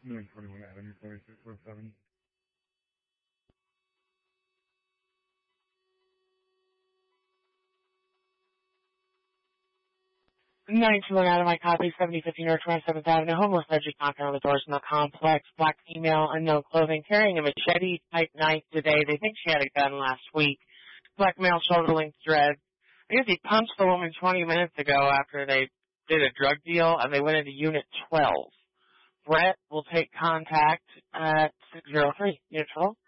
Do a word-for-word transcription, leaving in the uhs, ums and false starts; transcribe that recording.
nine twenty-one Avenue, twenty-six oh seven. ninety-one out of my copy, seventy fifty North twenty-seventh Avenue, homeless energy knocking on the doors in the complex, black female, unknown clothing, carrying a machete-type knife today. They think she had a gun last week. Black male, shoulder-length dreads. I guess he punched the woman twenty minutes ago after they did a drug deal, and they went into Unit twelve. Brett will take contact at six oh three, Unit twelve.